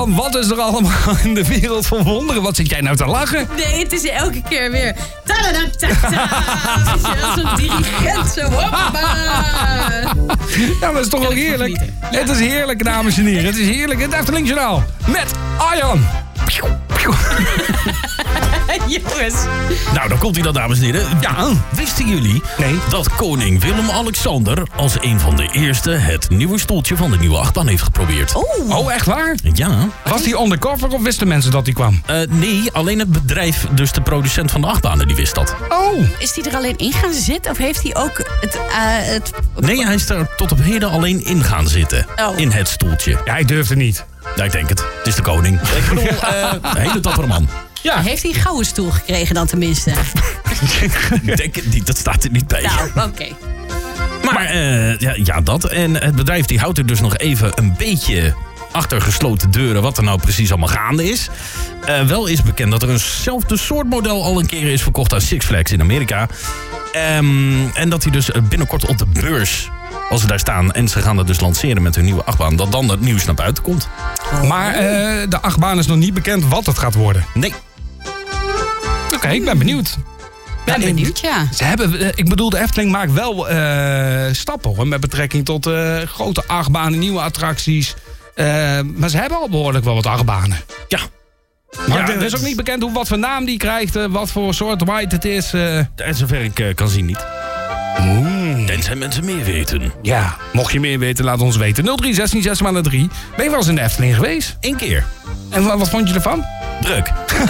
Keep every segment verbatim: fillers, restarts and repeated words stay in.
Arjan, wat is er allemaal in de wereld van wonderen? Wat zit jij nou te lachen? Nee, het is elke keer weer... Ta-da-da-ta-ta. Als een dirigent zo. Hoppa. Ja, maar dat is toch wel heerlijk? Ja. Het is heerlijk, dames en heren. Het is heerlijk. Het Efteling Journaal met Arjan. Jongens. Nou, dan komt hij dan, dames en heren. Ja, wisten jullie nee. dat koning Willem-Alexander als een van de eerste het nieuwe stoeltje van de nieuwe achtbaan heeft geprobeerd? Oh, oh echt waar? Ja. Was hij undercover of wisten mensen dat hij kwam? Uh, nee, alleen het bedrijf, dus de producent van de achtbanen, die wist dat. Oh. Is hij er alleen in gaan zitten of heeft hij ook het... Uh, het... Nee, hij is er tot op heden alleen in gaan zitten. Oh. In het stoeltje. Ja, hij durfde niet. Ja, ik denk het. Het is de koning. Ik bedoel, uh, een hele dappere man. Ja. Heeft hij een gouden stoel gekregen dan tenminste? Ik denk het niet, dat staat er niet bij. Nou, oké. Okay. Maar uh, ja, ja, dat. En het bedrijf die houdt er dus nog even een beetje achter gesloten deuren wat er nou precies allemaal gaande is. Uh, wel is bekend dat er eenzelfde soort model al een keer is verkocht aan Six Flags in Amerika. Um, en dat hij dus binnenkort op de beurs, als ze daar staan en ze gaan dat dus lanceren met hun nieuwe achtbaan, dat dan het nieuws naar buiten komt. Maar uh, de achtbaan is nog niet bekend wat het gaat worden. Nee. Oké, okay, ik ben benieuwd. Ben ja, benieuwd, ja. Ze hebben, ik bedoel, de Efteling maakt wel uh, stappen hoor, met betrekking tot uh, grote achtbanen, nieuwe attracties. Uh, maar ze hebben al behoorlijk wel wat achtbanen. Ja. Maar ja, het is ook niet bekend hoe, wat voor naam die krijgt, uh, wat voor soort ride het is. Uh. En zover ik uh, kan zien niet. Mm. Tenzij mensen meer weten. Ja, mocht je meer weten, laat ons weten. nul drie zestien zes maal drie. Ben je wel eens in de Efteling geweest? Eén keer. En wat, wat vond je ervan? Druk.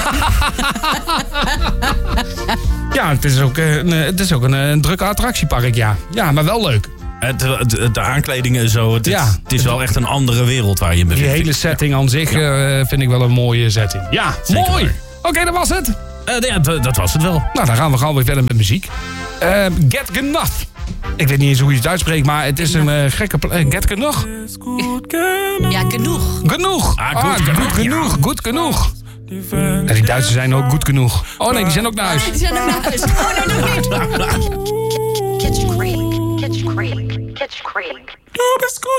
Ja, het is ook, een, het is ook een, een drukke attractiepark, ja. Ja, maar wel leuk. Het, de, de aankledingen en zo, het, ja. is, het is wel echt een andere wereld waar je in bevindt. Die hele setting aan zich ja. uh, vind ik wel een mooie setting. Ja, zeker mooi. Oké, okay, dat was het. Uh, ja, d- dat was het wel. Nou, dan gaan we gewoon weer verder met muziek. Uh, Get Enough. Ik weet niet eens hoe je het uitspreekt, maar het is een uh, gekke... Pla- uh, Get Enough? Ja, genoeg. Genoeg. Ah, goed, ah, genoeg. Goed genoeg. Ja. Goed genoeg. En die Duitsers zijn ook goed genoeg. Oh nee, die zijn ook naar huis. Die zijn ook naar huis. Oh nee, nog niet. Catch Creek, Catch Creek, Catch Creek.